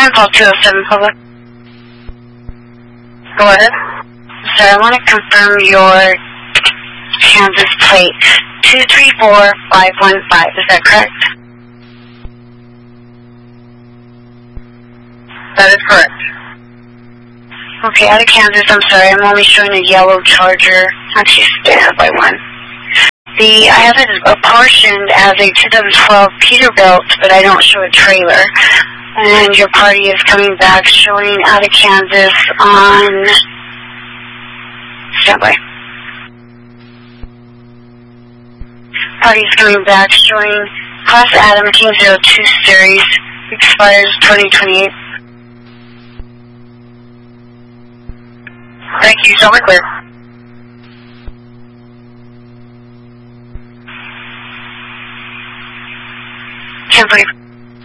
Call 207 Public. Go ahead. Sir, I want to confirm your Kansas plate 234515. Is that correct? That is correct. Okay, out of Kansas, I'm sorry, I'm only showing a yellow Charger. Actually, stand by one. I have it apportioned as a 2012 Peterbilt, but I don't show a trailer. And your party is coming back showing out of Kansas on standby. Party is coming back showing Class Adam King 02 Series, expires 2028. Thank you. Sound like clear. 10:45.